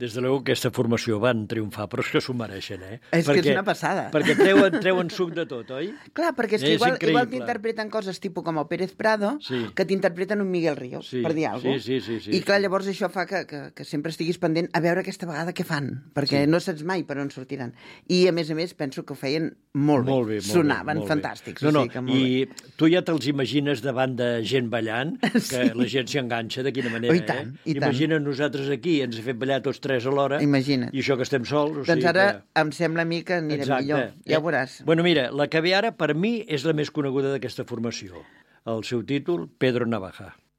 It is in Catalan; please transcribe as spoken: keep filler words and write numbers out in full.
Des de luego aquesta formació van triomfar, però és que s'ho mereixen, eh? És perquè, que és una passada. Perquè treuen, treuen suc de tot, oi? Clar, perquè és que és igual, increïble. igual t'interpreten coses tipus com el Pérez Prado, sí. que t'interpreten un Miguel Ríos, sí. per dir alguna cosa. Sí, sí, sí, sí, I clar, sí. llavors això fa que, que, que sempre estiguis pendent a veure aquesta vegada què fan, perquè sí. no saps mai per on sortiran. I, a més a més, penso que ho feien molt bé. Molt bé, molt Sonaven bé, molt fantàstics. Bé. No, no, o sigui que molt i bé. tu ja te'ls imagines davant de gent ballant, que sí. la gent s'hi enganxa de quina manera, oh, i tant, eh? I tant. Imagina't nosaltres aquí, ens hem fet ballar tots tres alhora, Imagina't. i això que estem sols. O doncs sigui ara que... em sembla a mi que anirem Exacte. millor, ja ho veuràs. Bueno, mira, la que ve ara, per mi, és la més coneguda d'aquesta formació. El seu títol, Pedro Navaja.